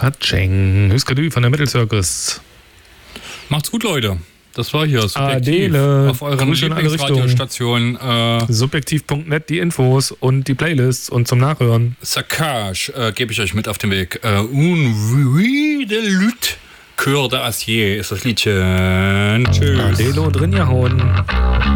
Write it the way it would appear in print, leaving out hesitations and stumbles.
Katsching. Hüskadü von der Metal Circus. Macht's gut, Leute. Das war hier Subjektiv Adele. auf euren Grüße in alle Lieblingsradiostationen. Subjektiv.net, die Infos und die Playlists und zum Nachhören. Saccage gebe ich euch mit auf den Weg. Un vie de lutte, Cœur d'Acier ist das Liedchen. Tschüss. Adele drin gehauen.